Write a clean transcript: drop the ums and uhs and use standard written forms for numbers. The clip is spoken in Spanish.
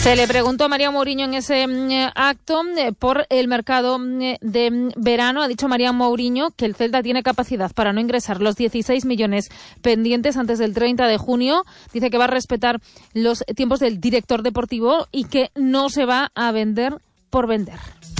Se le preguntó a María Mourinho en ese acto por el mercado de verano. Ha dicho María Mourinho que el Celta tiene capacidad para no ingresar los 16 millones pendientes antes del 30 de junio. Dice que va a respetar los tiempos del director deportivo y que no se va a vender por vender.